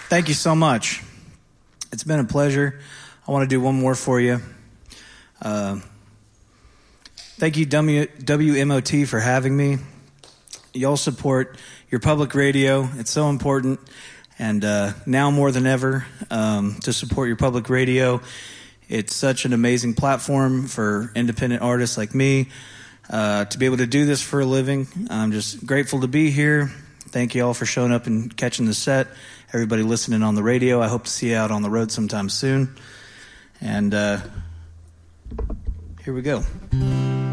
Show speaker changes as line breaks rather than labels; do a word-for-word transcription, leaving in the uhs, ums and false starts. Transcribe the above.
Thank you so much. It's been a pleasure. I want to do one more for you. Uh, thank you, W M O T, for having me. Y'all support your public radio. It's so important. And uh, now more than ever, um, to support your public radio. It's such an amazing platform for independent artists like me uh, to be able to do this for a living. I'm just grateful to be here. Thank you all for showing up and catching the set. Everybody listening on the radio, I hope to see you out on the road sometime soon. And uh, here we go.